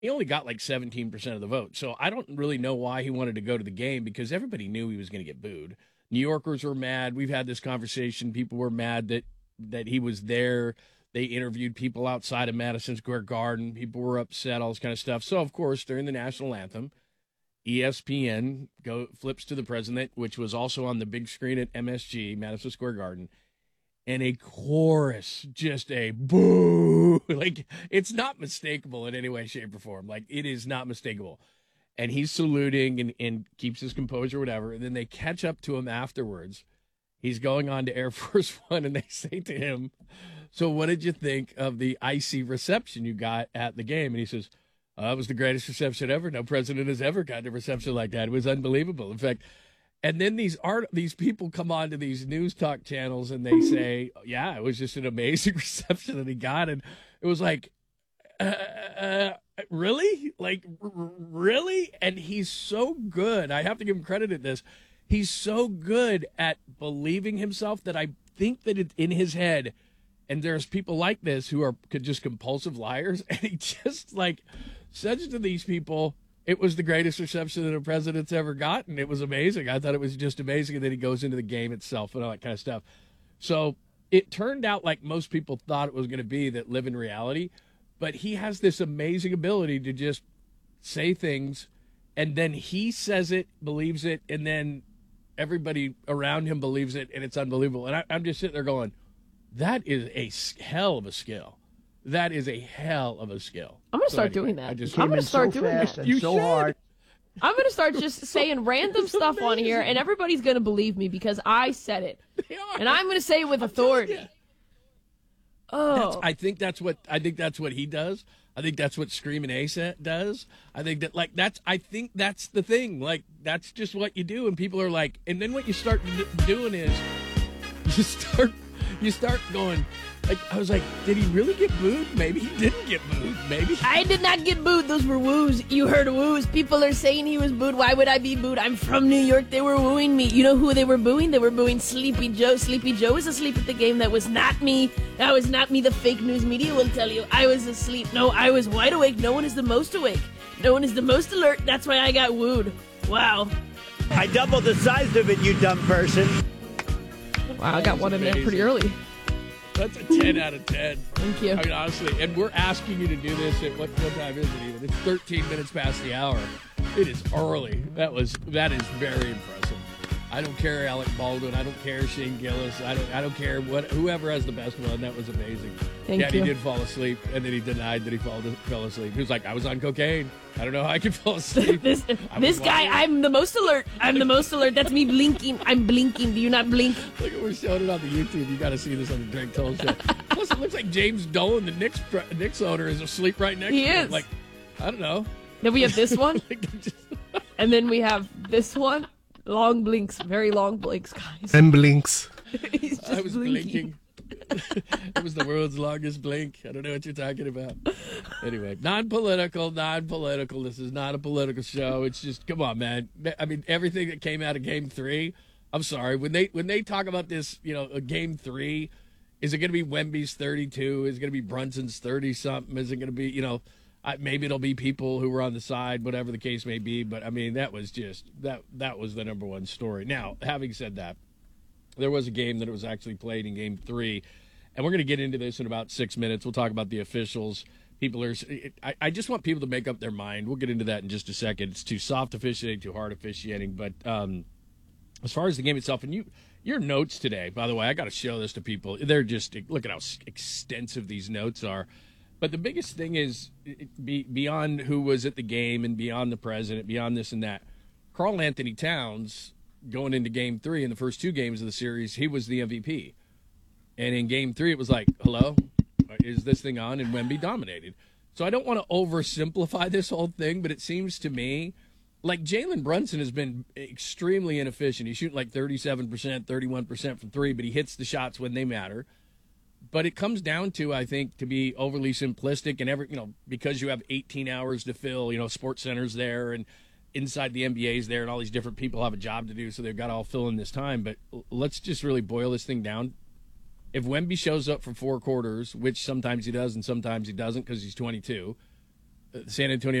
He only got like 17% of the vote. So I don't really know why he wanted to go to the game because everybody knew he was going to get booed. New Yorkers were mad. We've had this conversation. People were mad that he was there. They interviewed people outside of Madison Square Garden. People were upset, all this kind of stuff. So, of course, during the national anthem, ESPN flips to the president, which was also on the big screen at MSG, Madison Square Garden, and a chorus, just a boo. Like, it's not mistakable in any way, shape, or form. Like, it is not mistakable. And he's saluting and keeps his composure, whatever. And then they catch up to him afterwards. He's going on to Air Force One, and they say to him, so what did you think of the icy reception you got at the game? And he says, that was the greatest reception ever. No president has ever gotten a reception like that. It was unbelievable. In fact, and then these people come on to these news talk channels and they say, yeah, it was just an amazing reception that he got. And it was like, really? Like, really? And he's so good. I have to give him credit at this. He's so good at believing himself that I think that it's in his head. And there's people like this who are just compulsive liars. And he just like says to these people, it was the greatest reception that a president's ever gotten. It was amazing. I thought it was just amazing. And then he goes into the game itself and all that kind of stuff. So it turned out like most people thought it was going to be that live in reality. But he has this amazing ability to just say things, and then he says it, believes it, and then everybody around him believes it, and it's unbelievable. And I'm just sitting there going, that is a hell of a skill. That is a hell of a skill. I'm going to start doing that. I'm going to start doing that. And so hard. I'm going to start just saying random stuff on here, and everybody's going to believe me because I said it. And I'm going to say it with authority. Oh, I think that's what he does. I think that's what Screaming Ace does. I think that's the thing. Like, that's just what you do. And people are like, and then what you start doing is you start going, like, I was like, did he really get booed? Maybe he didn't get booed. Maybe. I did not get booed. Those were woos. You heard woos. People are saying he was booed. Why would I be booed? I'm from New York. They were wooing me. You know who they were booing? They were booing Sleepy Joe. Sleepy Joe was asleep at the game. That was not me. That was not me. The fake news media will tell you. I was asleep. No, I was wide awake. No one is the most awake. No one is the most alert. That's why I got wooed. Wow. I doubled the size of it, you dumb person. Wow, I got one in there pretty early. That's a 10 out of 10. Thank you. I mean, honestly, and we're asking you to do this at what time is it even? It's 13 minutes past the hour. It is early. That is very impressive. I don't care Alec Baldwin. I don't care Shane Gillis. I don't care whoever has the best one. That was amazing. Thank you. He did fall asleep, and then he denied that he fell asleep. He was like, I was on cocaine. I don't know how I could fall asleep. this guy, I'm the most alert. I'm the most alert. That's me blinking. I'm blinking. Do you not blink? Look, we're showing it on the YouTube. You got to see this on the Drake Toll Show. Plus, it looks like James Dolan, the Knicks owner, is asleep right next to him. Is. Like, I don't know. Then we have this one, and then we have this one. Long blinks, very long blinks, guys. And blinks. He's just I was blinking. It was the world's longest blink. I don't know what you're talking about. Anyway, non-political. This is not a political show. It's just, come on, man. I mean, everything that came out of Game 3, I'm sorry. When they talk about this, Game 3, is it going to be Wemby's 32? Is it going to be Brunson's 30-something? Is it going to be, maybe it'll be people who were on the side, whatever the case may be. But, I mean, that was just, that was the number one story. Now, having said that, there was a game that was actually played in Game 3, and we're going to get into this in about 6 minutes. We'll talk about the officials. I just want people to make up their mind. We'll get into that in just a second. It's too soft officiating, too hard officiating. But as far as the game itself, and your notes today, by the way, I got to show this to people. They're just, look at how extensive these notes are. But the biggest thing is, beyond who was at the game and beyond the president, beyond this and that, Karl Anthony Towns, going into Game 3 in the first two games of the series, he was the MVP. And in Game 3, it was like, hello, is this thing on? And Wemby dominated. So I don't want to oversimplify this whole thing, but it seems to me like Jalen Brunson has been extremely inefficient. He's shooting like 37%, 31% from three, but he hits the shots when they matter. But it comes down to, I think, to be overly simplistic and because you have 18 hours to fill, Sports Center's there and inside the NBA's there and all these different people have a job to do, so they've got to all fill in this time. But let's just really boil this thing down. If Wemby shows up for 4 quarters, which sometimes he does and sometimes he doesn't because he's 22, San Antonio